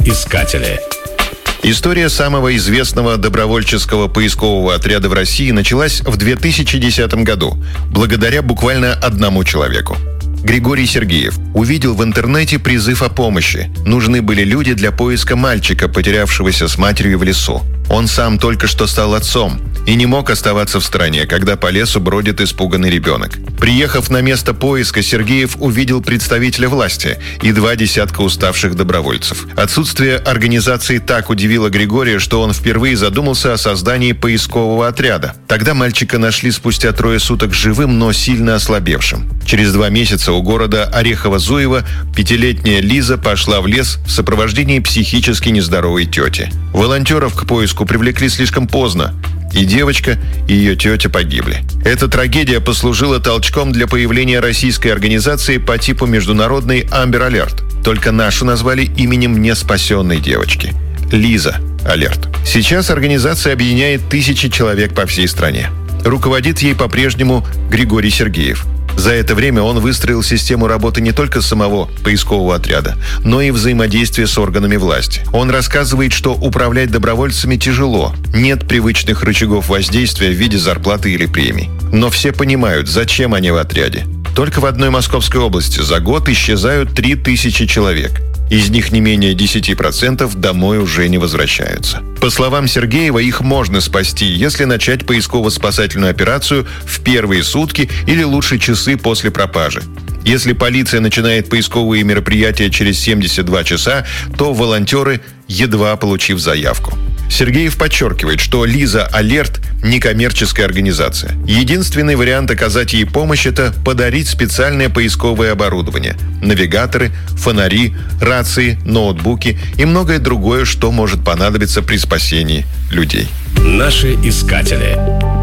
Искатели. История самого известного добровольческого поискового отряда в России началась в 2010 году, благодаря буквально одному человеку. Григорий Сергеев увидел в интернете призыв о помощи. Нужны были люди для поиска мальчика, потерявшегося с матерью в лесу. Он сам только что стал отцом и не мог оставаться в стороне, когда по лесу бродит испуганный ребенок. Приехав на место поиска, Сергеев увидел представителя власти и 2 десятка уставших добровольцев. Отсутствие организации так удивило Григория, что он впервые задумался о создании поискового отряда. Тогда мальчика нашли спустя 3 суток живым, но сильно ослабевшим. Через 2 месяца у города Орехово-Зуево 5-летняя Лиза пошла в лес в сопровождении психически нездоровой тети. Волонтеров к поиску привлекли слишком поздно. И девочка, и ее тетя погибли. Эта трагедия послужила толчком для появления российской организации по типу международной Amber Alert. Только нашу назвали именем неспасенной девочки – Лиза Алерт. Сейчас организация объединяет тысячи человек по всей стране. Руководит ей по-прежнему Григорий Сергеев. За это время он выстроил систему работы не только самого поискового отряда, но и взаимодействия с органами власти. Он рассказывает, что управлять добровольцами тяжело. Нет привычных рычагов воздействия в виде зарплаты или премий. Но все понимают, зачем они в отряде. Только в одной Московской области за год исчезают 3000 человек. Из них не менее 10% домой уже не возвращаются. По словам Сергеева, их можно спасти, если начать поисково-спасательную операцию в первые сутки или лучше часы после пропажи. Если полиция начинает поисковые мероприятия через 72 часа, то волонтеры, едва получив заявку. Сергеев подчеркивает, что Лиза Алерт – некоммерческая организация. Единственный вариант оказать ей помощь – это подарить специальное поисковое оборудование – навигаторы, фонари, рации, ноутбуки и многое другое, что может понадобиться при спасении людей. Наши искатели.